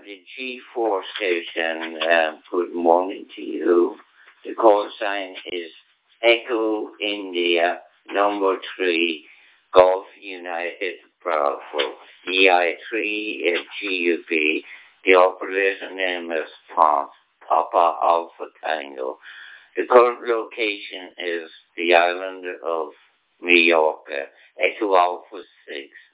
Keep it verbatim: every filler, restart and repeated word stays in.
the G four station. Uh, good morning to you. The call sign is Echo India number three Golf United Bravo E I three G U B. The operator name is Pop, Papa Alpha Tango. The current location is the island of Mallorca, Echo Alpha six.